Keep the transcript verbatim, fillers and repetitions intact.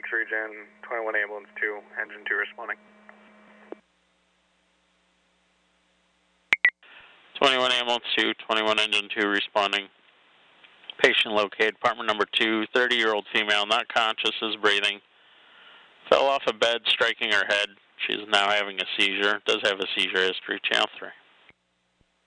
Region, twenty-one Ambulance two, Engine two responding. twenty-one Ambulance two, twenty-one Engine two responding. Patient located, apartment number two, thirty-year-old female, not conscious, is breathing. Fell off a bed, striking her head. She is now having a seizure. Does have a seizure history. Channel three.